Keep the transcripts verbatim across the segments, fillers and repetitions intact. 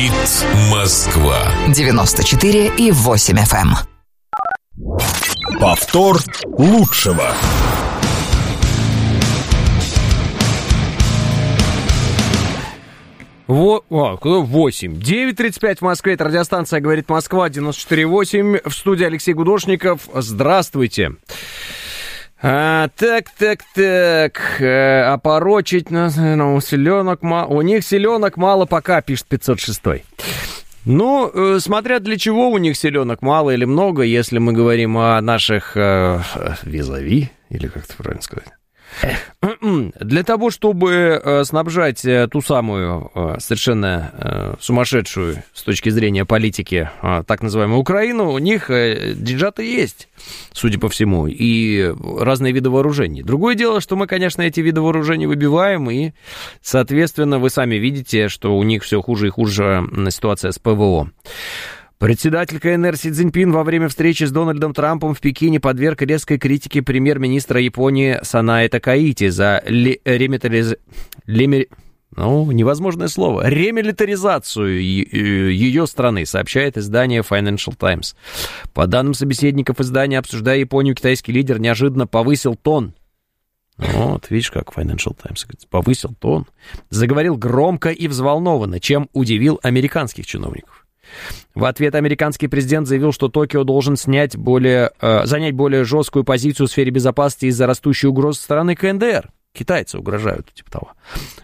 Говорит Москва. девяносто четыре и восемь эф эм. Повтор лучшего. Во, о, восемь. девять тридцать пять в Москве. Это радиостанция «Говорит Москва», девяносто четыре и восемь. В студии Алексей Гудошников. Здравствуйте. А, так, так, так. А порочить нас, ну, селенок мало. У них селенок мало пока, пишет пятьсот шесть. Ну, смотря для чего у них селенок мало или много, если мы говорим о наших э, визави, или как это правильно сказать. Для того, чтобы снабжать ту самую совершенно сумасшедшую с точки зрения политики так называемую Украину, у них деньжата есть, судя по всему, и разные виды вооружений. Другое дело, что мы, конечно, эти виды вооружений выбиваем, и, соответственно, вы сами видите, что у них все хуже и хуже ситуация с ПВО. Председатель ка эн эр Си Цзиньпин во время встречи с Дональдом Трампом в Пекине подверг резкой критике премьер-министра Японии Санае Такаити за ли, ремилитариз... леми... ну, невозможное слово, ремилитаризацию ее страны, сообщает издание Financial Times. По данным собеседников издания, обсуждая Японию, китайский лидер неожиданно повысил тон. Вот, видишь, как Financial Times повысил тон. Заговорил громко и взволнованно, чем удивил американских чиновников. В ответ американский президент заявил, что Токио должен снять более, э, занять более жесткую позицию в сфере безопасности из-за растущей угрозы со стороны ка эн дэ эр. Китайцы угрожают, типа того.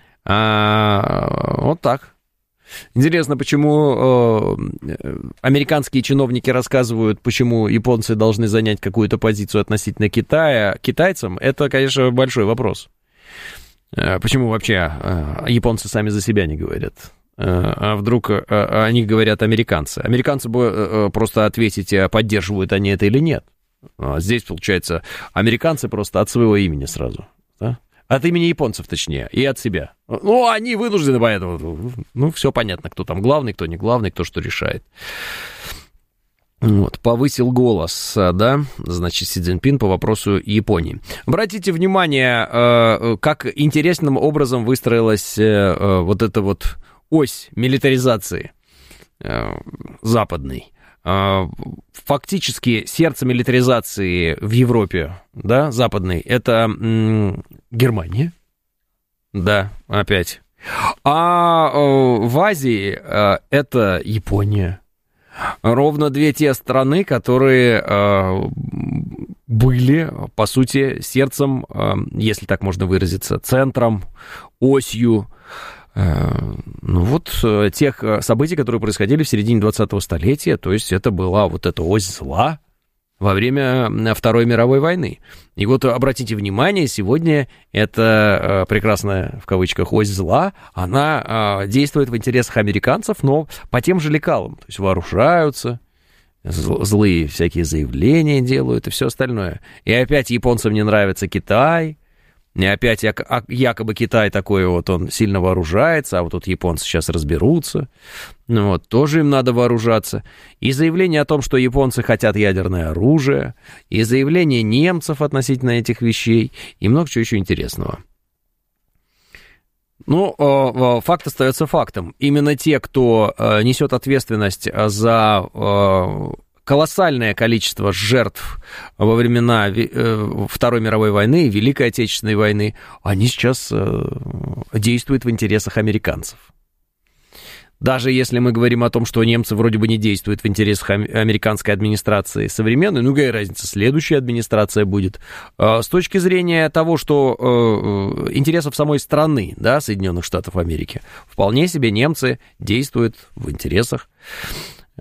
А, вот так. Интересно, почему э, американские чиновники рассказывают, почему японцы должны занять какую-то позицию относительно Китая китайцам. Это, конечно, большой вопрос. Э, почему вообще э, японцы сами за себя не говорят? А вдруг о них говорят американцы? Американцы бы просто ответить, поддерживают они это или нет. А здесь, получается, американцы просто от своего имени сразу. Да? От имени японцев, точнее, и от себя. Ну, они вынуждены, поэтому... Ну, все понятно, кто там главный, кто не главный, кто что решает. Вот, повысил голос, да, значит, Си Цзиньпин по вопросу Японии. Обратите внимание, как интересным образом выстроилась вот эта вот ось милитаризации э, западной. Э, фактически сердце милитаризации в Европе, да, западной, это э, Германия. Да, опять. А э, в Азии э, это Япония. Ровно две те страны, которые э, были, по сути, сердцем, э, если так можно выразиться, центром, осью, ну вот тех событий, которые происходили в середине двадцатого столетия, то есть это была вот эта ось зла во время Второй мировой войны. И вот обратите внимание, сегодня эта прекрасная, в кавычках, ось зла, она действует в интересах американцев, но по тем же лекалам, то есть вооружаются, злые всякие заявления делают и все остальное. И опять японцам не нравится Китай. И опять якобы Китай такой вот, он сильно вооружается, а вот тут японцы сейчас разберутся. Ну вот, тоже им надо вооружаться. И заявление о том, что японцы хотят ядерное оружие, и заявление немцев относительно этих вещей, и много чего еще интересного. Ну, факт остается фактом. Именно те, кто несет ответственность за колоссальное количество жертв во времена Второй мировой войны, Великой Отечественной войны, они сейчас действуют в интересах американцев. Даже если мы говорим о том, что немцы вроде бы не действуют в интересах американской администрации современной, ну какая разница, следующая администрация будет. С точки зрения того, что интересов самой страны, да, Соединенных Штатов Америки, вполне себе немцы действуют в интересах